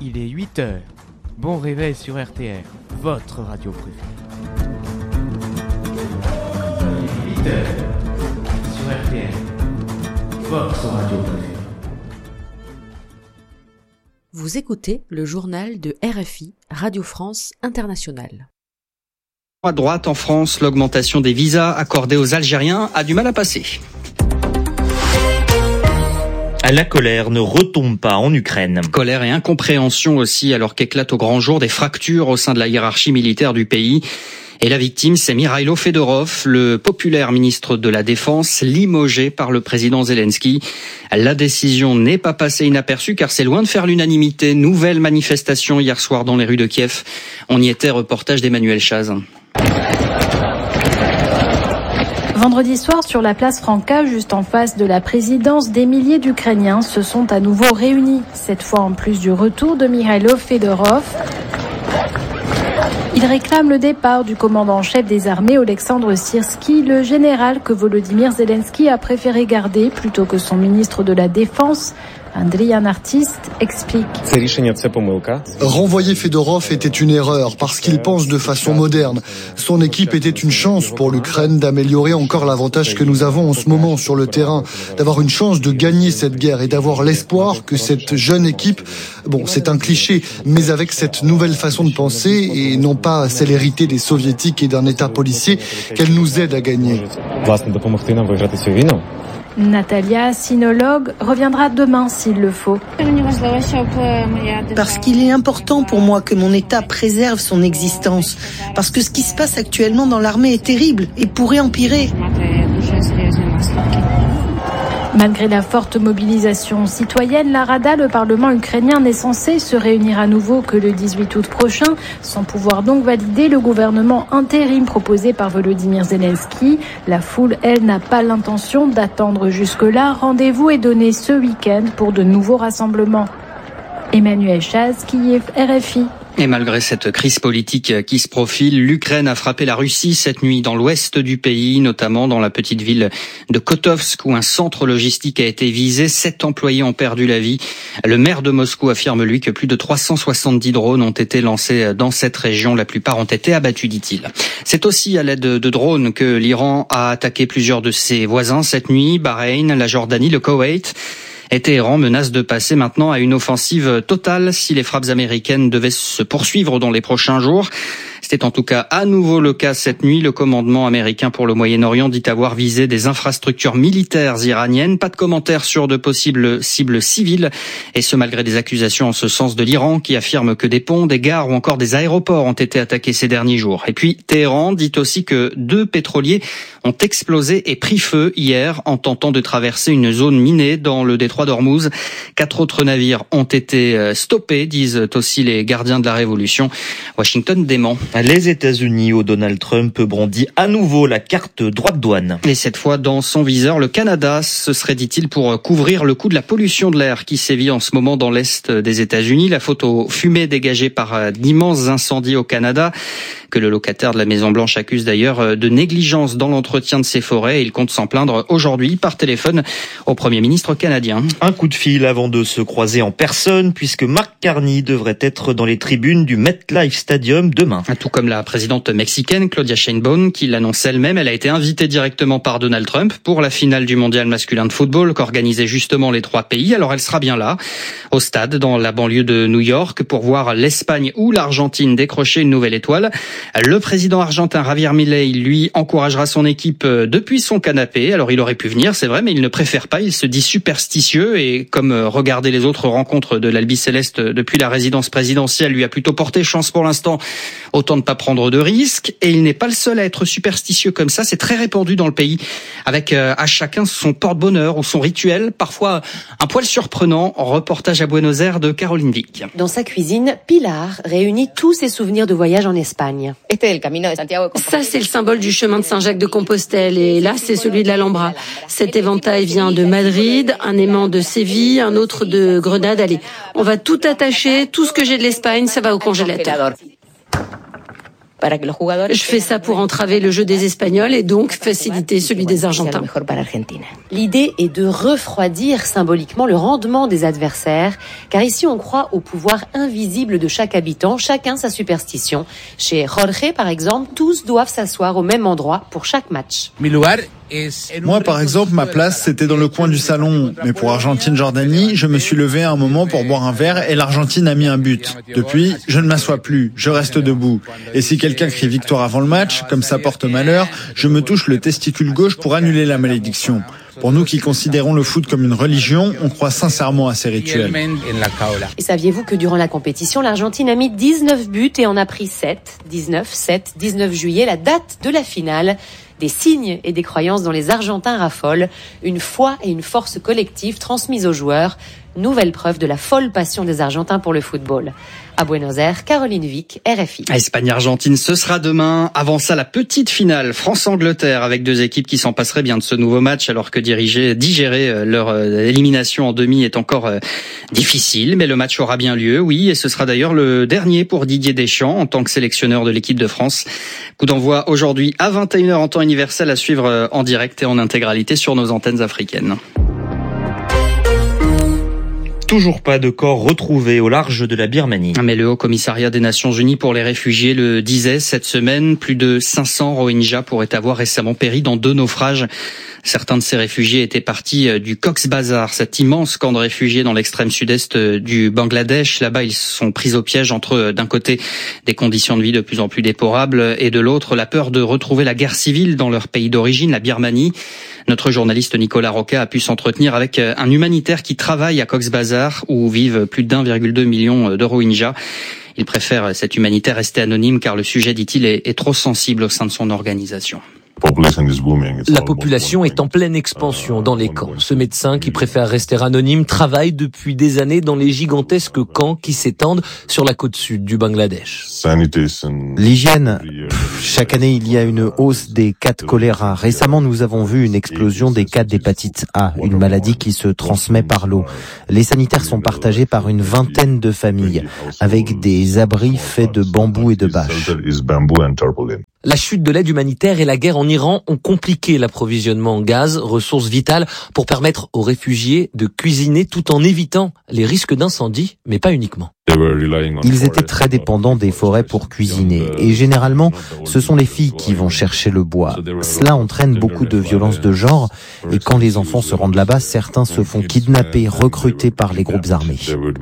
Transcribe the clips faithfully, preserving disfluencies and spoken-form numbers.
Il est huit heures. Bon réveil sur R T R, votre radio préférée. Il est huit heures sur R T R, votre radio préférée. Vous écoutez le journal de R F I, Radio France Internationale. À droite, en France, l'augmentation des visas accordés aux Algériens a du mal à passer. La colère ne retombe pas en Ukraine. Colère et incompréhension aussi, alors qu'éclatent au grand jour des fractures au sein de la hiérarchie militaire du pays. Et la victime, c'est Mikhailo Fedorov, le populaire ministre de la Défense, limogé par le président Zelensky. La décision n'est pas passée inaperçue car c'est loin de faire l'unanimité. Nouvelle manifestation hier soir dans les rues de Kiev. On y était, reportage d'Emmanuel Chaz. Vendredi soir, sur la place Franca, juste en face de la présidence, des milliers d'Ukrainiens se sont à nouveau réunis. Cette fois en plus du retour de Mikhailo Fedorov. Il réclame le départ du commandant en chef des armées, Oleksandr Syrsky, le général que Volodymyr Zelensky a préféré garder plutôt que son ministre de la Défense. Andriy, un artiste, explique. Renvoyer Fedorov était une erreur parce qu'il pense de façon moderne. Son équipe était une chance pour l'Ukraine d'améliorer encore l'avantage que nous avons en ce moment sur le terrain, d'avoir une chance de gagner cette guerre et d'avoir l'espoir que cette jeune équipe, bon c'est un cliché, mais avec cette nouvelle façon de penser et non pas célérité des soviétiques et d'un état policier, qu'elle nous aide à gagner. Natalia, sinologue, reviendra demain s'il le faut. Parce qu'il est important pour moi que mon État préserve son existence. Parce que ce qui se passe actuellement dans l'armée est terrible et pourrait empirer. Malgré la forte mobilisation citoyenne, la Rada, le Parlement ukrainien, n'est censé se réunir à nouveau que le dix-huit août prochain, sans pouvoir donc valider le gouvernement intérim proposé par Volodymyr Zelensky. La foule, elle, n'a pas l'intention d'attendre jusque-là. Rendez-vous est donné ce week-end pour de nouveaux rassemblements. Emmanuel Chaz, Kiev, R F I. Et malgré cette crise politique qui se profile, l'Ukraine a frappé la Russie cette nuit dans l'ouest du pays, notamment dans la petite ville de Kotovsk où un centre logistique a été visé. Sept employés ont perdu la vie. Le maire de Moscou affirme, lui, que plus de trois cent soixante-dix drones ont été lancés dans cette région. La plupart ont été abattus, dit-il. C'est aussi à l'aide de drones que l'Iran a attaqué plusieurs de ses voisins cette nuit, Bahreïn, la Jordanie, le Koweït. Et Téhéran menace de passer maintenant à une offensive totale si les frappes américaines devaient se poursuivre dans les prochains jours. C'était en tout cas à nouveau le cas cette nuit. Le commandement américain pour le Moyen-Orient dit avoir visé des infrastructures militaires iraniennes. Pas de commentaires sur de possibles cibles civiles. Et ce, malgré des accusations en ce sens de l'Iran qui affirme que des ponts, des gares ou encore des aéroports ont été attaqués ces derniers jours. Et puis, Téhéran dit aussi que deux pétroliers ont explosé et pris feu hier en tentant de traverser une zone minée dans le détroit d'Ormuz. Quatre autres navires ont été stoppés, disent aussi les gardiens de la Révolution. Washington dément. Les États-Unis, où Donald Trump brandit à nouveau la carte droite douane. Et cette fois, dans son viseur, le Canada, ce serait, dit-il, pour couvrir le coût de la pollution de l'air qui sévit en ce moment dans l'est des États-Unis. La photo fumée dégagée par d'immenses incendies au Canada, que le locataire de la Maison-Blanche accuse d'ailleurs de négligence dans l'entretien de ses forêts. Il compte s'en plaindre aujourd'hui par téléphone au Premier ministre canadien. Un coup de fil avant de se croiser en personne, puisque Mark Carney devrait être dans les tribunes du MetLife Stadium demain. Tout comme la présidente mexicaine Claudia Sheinbaum, qui l'annonce elle-même. Elle a été invitée directement par Donald Trump pour la finale du mondial masculin de football qu'organisaient justement les trois pays. Alors elle sera bien là, au stade, dans la banlieue de New York, pour voir l'Espagne ou l'Argentine décrocher une nouvelle étoile. Le président argentin Javier Milei, lui, encouragera son équipe depuis son canapé. Alors il aurait pu venir, c'est vrai, mais il ne préfère pas. Il se dit superstitieux et comme regarder les autres rencontres de l'Albi Céleste depuis la résidence présidentielle lui a plutôt porté chance pour l'instant, autant ne pas prendre de risques. Et il n'est pas le seul à être superstitieux comme ça. C'est très répandu dans le pays, avec euh, à chacun son porte-bonheur ou son rituel, parfois un poil surprenant. Reportage à Buenos Aires de Caroline Vic. Dans sa cuisine, Pilar réunit tous ses souvenirs de voyage en Espagne. Ça, c'est le symbole du chemin de Saint-Jacques de Compostelle. Et là, c'est celui de l'Alhambra. Cet éventail vient de Madrid, un aimant de Séville, un autre de Grenade. Allez, on va tout attacher. Tout ce que j'ai de l'Espagne, ça va au congélateur. Je fais ça pour entraver le jeu des Espagnols et donc faciliter celui des Argentins. L'idée est de refroidir symboliquement le rendement des adversaires, car ici on croit au pouvoir invisible de chaque habitant, chacun sa superstition. Chez Jorge, par exemple, tous doivent s'asseoir au même endroit pour chaque match. Moi, par exemple, ma place, c'était dans le coin du salon. Mais pour Argentine-Jordanie, je me suis levé à un moment pour boire un verre et l'Argentine a mis un but. Depuis, je ne m'assois plus, je reste debout. Et si quelqu'un crie victoire avant le match, comme ça porte malheur, je me touche le testicule gauche pour annuler la malédiction. Pour nous qui considérons le foot comme une religion, on croit sincèrement à ces rituels. Et saviez-vous que durant la compétition, l'Argentine a mis dix-neuf buts et en a pris sept, dix-neuf, sept, dix-neuf juillet, la date de la finale. Des signes et des croyances dont les Argentins raffolent, une foi et une force collective transmises aux joueurs, nouvelle preuve de la folle passion des Argentins pour le football. À Buenos Aires, Caroline Vic, R F I. Espagne-Argentine, ce sera demain. Avant ça, la petite finale France-Angleterre avec deux équipes qui s'en passeraient bien de ce nouveau match alors que diriger, digérer leur élimination en demi est encore difficile. Mais le match aura bien lieu, oui, et ce sera d'ailleurs le dernier pour Didier Deschamps en tant que sélectionneur de l'équipe de France. Coup d'envoi aujourd'hui à vingt et une heures en temps universel à suivre en direct et en intégralité sur nos antennes africaines. Toujours pas de corps retrouvés au large de la Birmanie. Mais le Haut Commissariat des Nations Unies pour les réfugiés le disait cette semaine, plus de cinq cents Rohingyas pourraient avoir récemment péri dans deux naufrages. Certains de ces réfugiés étaient partis du Cox's Bazar, cet immense camp de réfugiés dans l'extrême sud-est du Bangladesh. Là-bas, ils sont pris au piège entre, d'un côté, des conditions de vie de plus en plus déplorables et de l'autre, la peur de retrouver la guerre civile dans leur pays d'origine, la Birmanie. Notre journaliste Nicolas Roca a pu s'entretenir avec un humanitaire qui travaille à Cox's Bazar, où vivent plus d'un virgule deux million de Rohingyas. Il préfère, cet humanitaire, rester anonyme car le sujet, dit-il, est, est trop sensible au sein de son organisation. La population est en pleine expansion dans les camps. Ce médecin, qui préfère rester anonyme, travaille depuis des années dans les gigantesques camps qui s'étendent sur la côte sud du Bangladesh. L'hygiène, pff, chaque année il y a une hausse des cas de choléra. Récemment, nous avons vu une explosion des cas d'hépatite A, une maladie qui se transmet par l'eau. Les sanitaires sont partagés par une vingtaine de familles, avec des abris faits de bambou et de bâches. La chute de l'aide humanitaire et la guerre en Iran ont compliqué l'approvisionnement en gaz, ressource vitale pour permettre aux réfugiés de cuisiner tout en évitant les risques d'incendie, mais pas uniquement. Ils étaient très dépendants des forêts pour cuisiner et généralement ce sont les filles qui vont chercher le bois. Cela entraîne beaucoup de violence de genre et quand les enfants se rendent là-bas, certains se font kidnapper, recrutés par les groupes armés.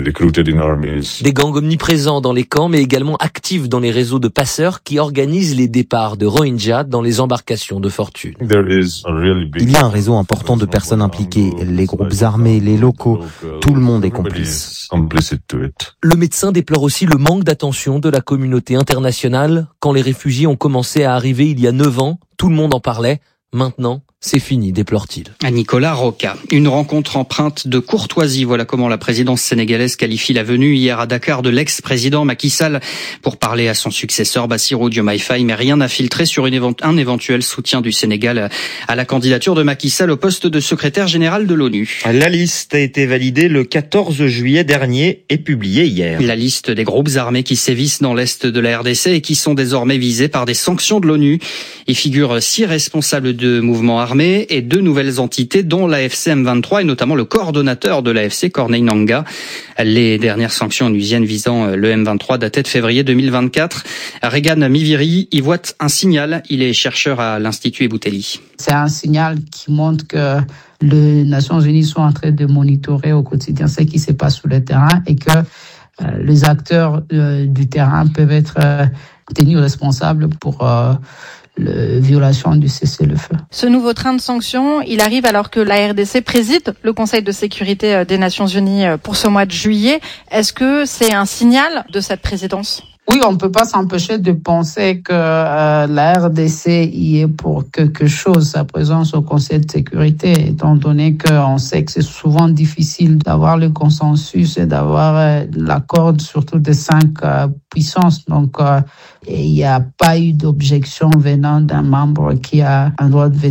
Des gangs omniprésents dans les camps mais également actifs dans les réseaux de passeurs qui organisent les départs de Rohingyas dans les embarcations de fortune. Il y a un réseau important de personnes impliquées, les groupes armés, les locaux, tout le monde est complice. Le médecin déplore aussi le manque d'attention de la communauté internationale. Quand les réfugiés ont commencé à arriver il y a neuf ans, tout le monde en parlait. Maintenant, c'est fini, déplore-t-il. À Nicolas Roca. Une rencontre empreinte de courtoisie. Voilà comment la présidence sénégalaise qualifie la venue hier à Dakar de l'ex-président Macky Sall pour parler à son successeur Bassirou Diomaye Faye. Mais rien n'a filtré sur une évent- un éventuel soutien du Sénégal à la candidature de Macky Sall au poste de secrétaire général de l'ONU. La liste a été validée le quatorze juillet dernier et publiée hier. La liste des groupes armés qui sévissent dans l'est de la R D C et qui sont désormais visés par des sanctions de l'ONU. Y figurent six responsables de mouvements armés et deux nouvelles entités dont l'A F C M vingt-trois et notamment le coordonnateur de l'A F C, Corneille Nangaa. Les dernières sanctions onusiennes visant le M vingt-trois dataient de février deux mille vingt-quatre. Regan Miviri y voit un signal. Il est chercheur à l'Institut Ebouteli. C'est un signal qui montre que les Nations Unies sont en train de monitorer au quotidien ce qui se passe sur le terrain et que euh, les acteurs euh, du terrain peuvent être euh, tenus responsables pour euh, la violation du cessez-le-feu. Ce nouveau train de sanctions, il arrive alors que la R D C préside le Conseil de sécurité des Nations Unies pour ce mois de juillet. Est-ce que c'est un signal de cette présidence ? Oui, on ne peut pas s'empêcher de penser que euh, la R D C y est pour quelque chose, sa présence au Conseil de sécurité, étant donné qu'on sait que c'est souvent difficile d'avoir le consensus et d'avoir euh, l'accord surtout des cinq euh, puissances. Donc, euh, il n'y a pas eu d'objection venant d'un membre qui a un droit de veto.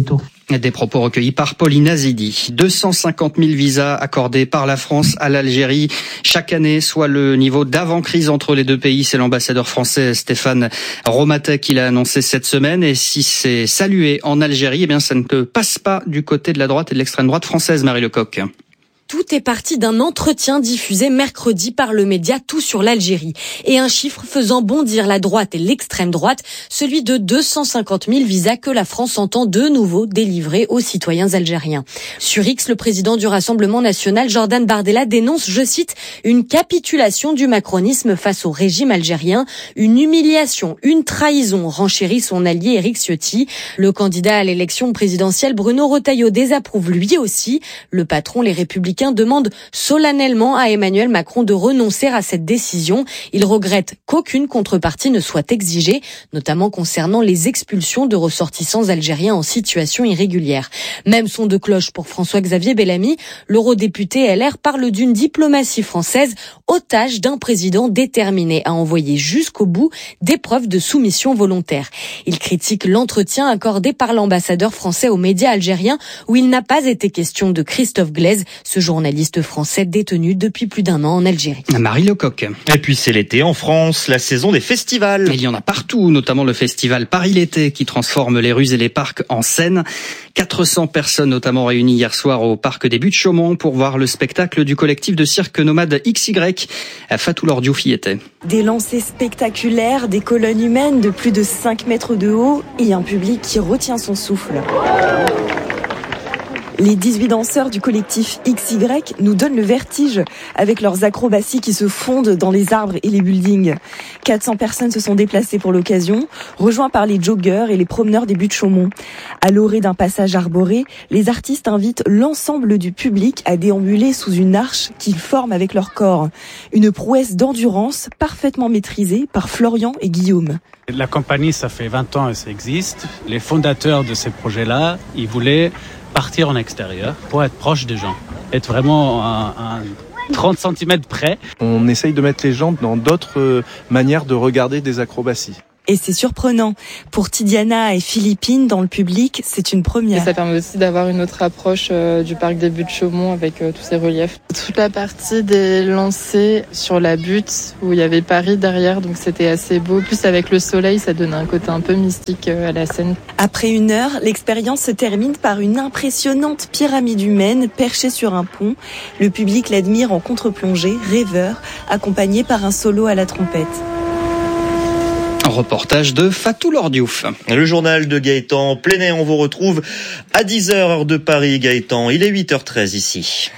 Des propos recueillis par Pauline Azidi. deux cent cinquante mille visas accordés par la France à l'Algérie chaque année, soit le niveau d'avant-crise entre les deux pays. C'est l'ambassadeur français Stéphane Romatek qui l'a annoncé cette semaine. Et si c'est salué en Algérie, eh bien, ça ne passe pas du côté de la droite et de l'extrême droite française, Marie Lecoq. Tout est parti d'un entretien diffusé mercredi par le média Tout sur l'Algérie. Et un chiffre faisant bondir la droite et l'extrême droite, celui de deux cent cinquante mille visas que la France entend de nouveau délivrer aux citoyens algériens. Sur X, le président du Rassemblement national, Jordan Bardella, dénonce, je cite, une capitulation du macronisme face au régime algérien, une humiliation, une trahison, renchérit son allié Éric Ciotti. Le candidat à l'élection présidentielle, Bruno Retailleau, désapprouve lui aussi. Le patron, les Républicains, demande solennellement à Emmanuel Macron de renoncer à cette décision. Il regrette qu'aucune contrepartie ne soit exigée, notamment concernant les expulsions de ressortissants algériens en situation irrégulière. Même son de cloche pour François-Xavier Bellamy. L'eurodéputé L R parle d'une diplomatie française otage d'un président déterminé à envoyer jusqu'au bout des preuves de soumission volontaire. Il critique l'entretien accordé par l'ambassadeur français aux médias algériens où il n'a pas été question de Christophe Glaise, ce journaliste français détenu depuis plus d'un an en Algérie. Marie Lecoq. Et puis c'est l'été en France, la saison des festivals. Il y en a partout, notamment le festival Paris l'été qui transforme les rues et les parcs en scène. quatre cents personnes notamment réunies hier soir au parc des Buttes-Chaumont pour voir le spectacle du collectif de cirque nomade X Y. Fatou Lordiouf y était. Des lancers spectaculaires, des colonnes humaines de plus de cinq mètres de haut et un public qui retient son souffle. Les dix-huit danseurs du collectif X Y nous donnent le vertige avec leurs acrobaties qui se fondent dans les arbres et les buildings. quatre cents personnes se sont déplacées pour l'occasion, rejoints par les joggeurs et les promeneurs des Buttes-Chaumont. À l'orée d'un passage arboré, les artistes invitent l'ensemble du public à déambuler sous une arche qu'ils forment avec leur corps. Une prouesse d'endurance parfaitement maîtrisée par Florian et Guillaume. La compagnie, ça fait vingt ans et ça existe. Les fondateurs de ces projets-là, ils voulaient partir en extérieur pour être proche des gens, être vraiment un, un trente centimètres près. On essaye de mettre les gens dans d'autres manières de regarder des acrobaties. Et c'est surprenant. Pour Tidiana et Philippine, dans le public, c'est une première. Et ça permet aussi d'avoir une autre approche euh, du parc des Buttes-Chaumont avec euh, tous ces reliefs. Toute la partie des lancers sur la butte où il y avait Paris derrière, donc c'était assez beau. Plus avec le soleil, ça donne un côté un peu mystique euh, à la scène. Après une heure, l'expérience se termine par une impressionnante pyramide humaine perchée sur un pont. Le public l'admire en contre-plongée, rêveur, accompagné par un solo à la trompette. Reportage de Fatou Lordiouf. Le journal de Gaëtan Plenet, on vous retrouve à dix heures heure de Paris. Gaëtan, il est huit heures treize ici.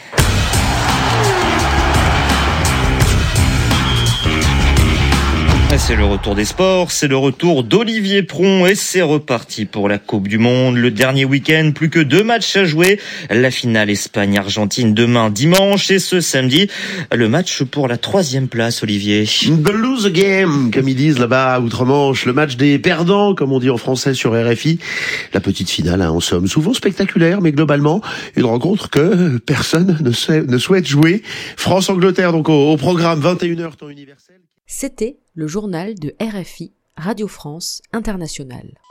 C'est le retour des sports, c'est le retour d'Olivier Pron et c'est reparti pour la Coupe du Monde. Le dernier week-end, plus que deux matchs à jouer. La finale Espagne-Argentine demain dimanche et ce samedi, le match pour la troisième place, Olivier. The lose game, comme ils disent là-bas outre-Manche, le match des perdants, comme on dit en français sur R F I. La petite finale, hein, en somme, souvent spectaculaire, mais globalement, une rencontre que personne ne, sait, ne souhaite jouer. France-Angleterre, donc au, au programme vingt et une heures temps universel. C'était le journal de R F I, Radio France Internationale.